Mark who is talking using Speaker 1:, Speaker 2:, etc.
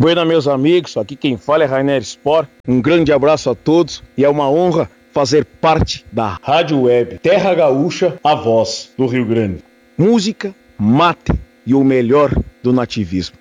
Speaker 1: Buena, meus amigos, aqui quem fala é Rainer Sport. Um grande abraço a todos e é uma honra fazer parte da Rádio Web Terra Gaúcha, a voz do Rio Grande. Música, mate e o melhor do nativismo.